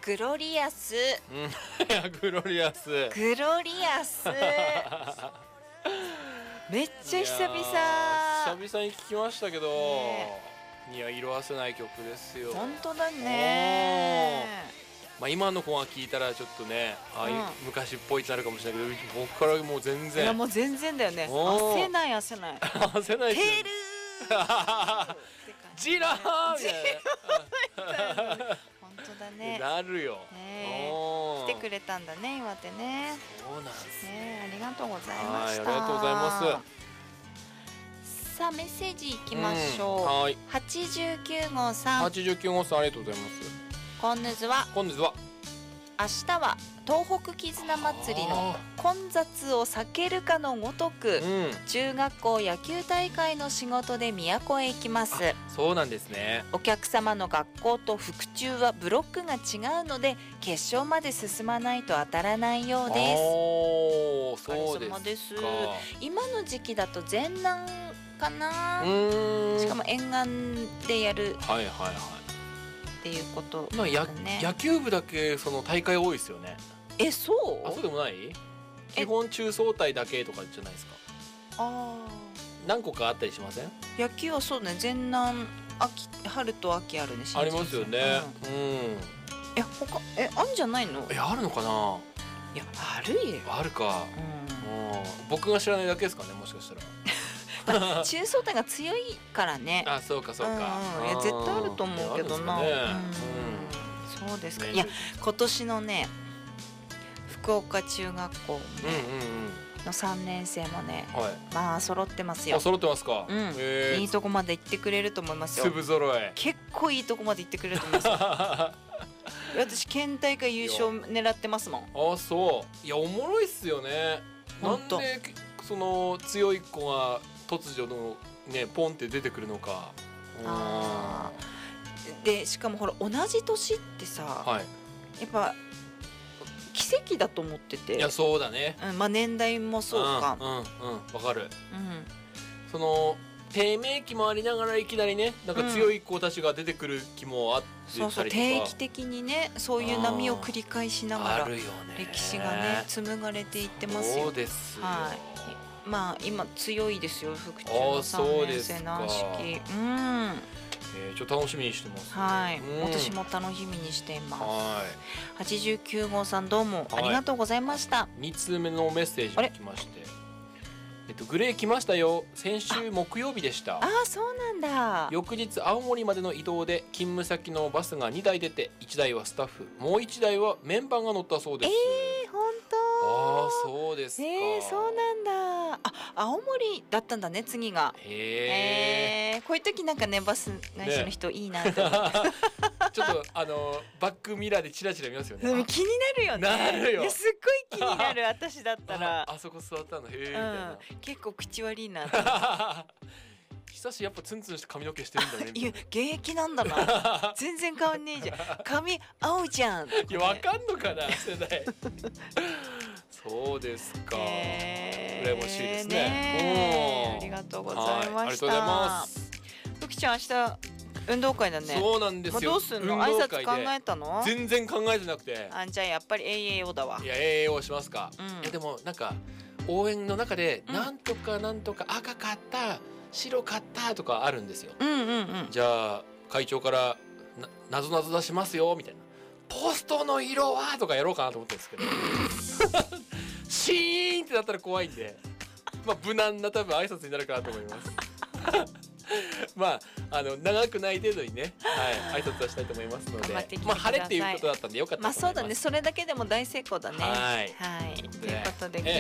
グロリアス。 グロリアス。 グロリアス。めっちゃ久々。 久々に聞きましたけど、いや色褪せない曲ですよ。 本当だね。 まあ今の子が聞いたらちょっとね、昔っぽいってなるかもしれないけど、僕からもう全然。 いやもう全然だよね。焦ない。 焦ない。 テルジラーみたいな。 本当だね。 なるよ。 来てくれたんだね、岩手ね。 そうなんですね。ありがとうございました。 ありがとうございます。 さあメッセージいきましょう。 はい。 89号さん。 89号さんありがとうございます。 こんぬずは。 本日は明日は東北絆祭りの混雑を避けるかのごとく、中学校野球大会の仕事で宮古へ行きます。 そうなんですね。 お客様の学校と復中はブロックが違うので決勝まで進まないと当たらないようです。 おー、そうですか。 今の時期だと前南かな。しかも沿岸でやるっていうことだね。 野球部だけその大会多いですよね。 そう？ そうでもない？基本中総体だけとかじゃないですか。何個かあったりしません？ 野球はそうね、前南春と秋あるね。 ありますよね。 他あるんじゃないの？ あるのかな。 いやあるよ。 あるか。僕が知らないだけですかね、もしかしたら。 中総体が強いからね。 そうかそうか。 いや絶対あると思うけどな。そうですか。いや今年のね福岡中学校の3年生もね、まあ揃ってますよ。 揃ってますか。 いいとこまで行ってくれると思いますよ。 粒揃い。 結構いいとこまで行ってくれると思いますよ。私県大会優勝狙ってますもん。 そう。いやおもろいっすよね。なんでその強い子が突如のねポンって出てくるのか。 でしかもほら同じ年ってさ、やっぱ奇跡だと思ってて。 いやそうだね。 まあ年代もそうか。 わかる。その低迷期もありながらいきなりね、なんか強い子たちが出てくる気もあってたりとか。そう定期的にね、そういう波を繰り返しながら歴史がね紡がれていってますよ。 そうですよ。 まあ今強いですよ、福中の3年生軟式。 ちょっと楽しみにしてます。 私も楽しみにしています。89号さんどうもありがとうございました。 2通目のメッセージが来まして、グレー来ましたよ。先週木曜日でした。 そうなんだ。 翌日青森までの移動で勤務先のバスが2台出て、1台はスタッフ、もう1台はメンバーが乗ったそうです。 本当？ そうですか。 そうなんだ。青森だったんだね、次が。こういう時なんかね、バス会社の人いいなと思って。 ちょっとバックミラーでチラチラ見ますよね。 気になるよね。 なるよ。 すっごい気になる。私だったらあそこ座ったの。みたいな。 結構口悪いな。 久しやっぱツンツンして髪の毛してるんだね。 いや現役なんだな。全然変わんねえじゃん。髪青じゃん。 いやわかんのかな世代。そうですか。羨ましいですね。 ありがとうございました。 ありがとうございます。 ふきちゃん明日運動会だね。 そうなんですよ。 どうすんの？挨拶考えたの？ 全然考えてなくて。 じゃあやっぱり AAO だわ。 いや AAO しますか。でもなんか応援の中でなんとかなんとか赤かった白かったとかあるんですよ。じゃあ会長からなぞなぞ出しますよみたいな。ポストの色はとかやろうかなと思ってるんですけど。シーンってなったら怖いんで、無難な多分挨拶になるかなと思います。長くない程度にね、挨拶はしたいと思いますので、晴れっていうことだったんでよかったと思います。 そうだね、それだけでも大成功だね。ということで